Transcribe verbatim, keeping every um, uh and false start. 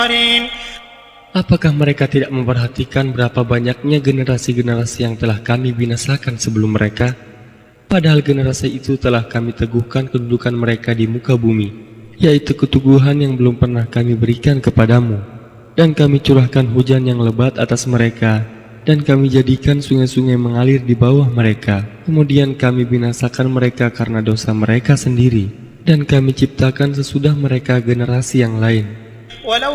Apakah mereka tidak memperhatikan berapa banyaknya generasi-generasi yang telah kami binasakan sebelum mereka? Padahal generasi itu telah kami teguhkan kedudukan mereka di muka bumi, yaitu keteguhan yang belum pernah kami berikan kepadamu. Dan kami curahkan hujan yang lebat atas mereka, dan kami jadikan sungai-sungai mengalir di bawah mereka. Kemudian kami binasakan mereka karena dosa mereka sendiri, dan kami ciptakan sesudah mereka generasi yang lain.